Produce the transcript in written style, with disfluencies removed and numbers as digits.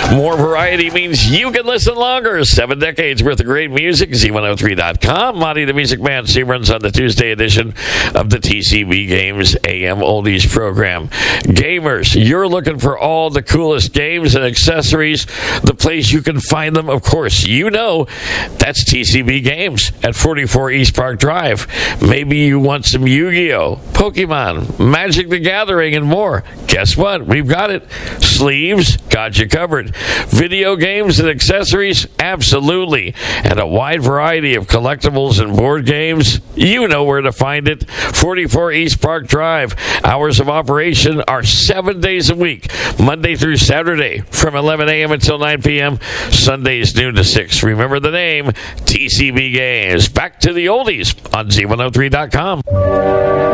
More variety means you can listen longer. 7 decades worth of great music. Z103.com. Monty the Music Man C runs on the Tuesday edition of the TCB Games AM Oldies program. Gamers, you're looking for all the coolest games and accessories. The place you can find them, of course, you know, that's TCB Games at 44 East Park Drive. Maybe you want some Yu-Gi-Oh!, Pokemon, Magic the Gathering, and more. Guess what? We've got it. Sleeves, got you covered. Video games and accessories, absolutely. And a wide variety of collectibles and board games, you know where to find it. 44 East Park Drive. Hours of operation are 7 days a week, Monday through Saturday from 11 a.m. until 9 p.m., Sundays noon to 6. Remember the name, TCB Games. Back to the oldies on Z103.com.